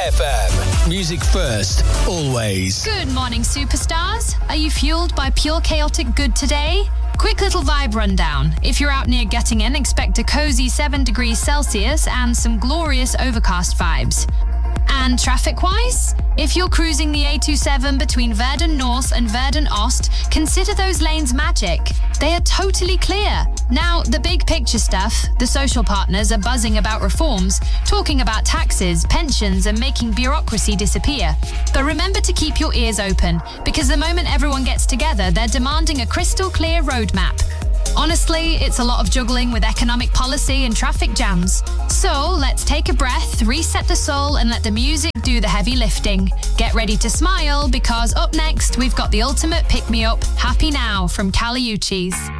FM. Music first, always. Good morning, superstars. Are you fueled by pure chaotic good today? Quick little vibe rundown. If you're out near Göttingen, expect a cozy 7 degrees Celsius and some glorious overcast vibes. And traffic-wise, if you're cruising the A27 between Verden North and Verden Ost, consider those lanes magic. They are totally clear. Now, the big picture stuff, the social partners are buzzing about reforms, talking about taxes, pensions, and making bureaucracy disappear. But remember to keep your ears open, because the moment everyone gets together, they're demanding a crystal clear roadmap. Honestly, it's a lot of juggling with economic policy and traffic jams. So let's take a breath, reset the soul, and let the music do the heavy lifting. Get ready to smile, because up next, we've got the ultimate pick-me-up, Happy Now from Cali Uchis.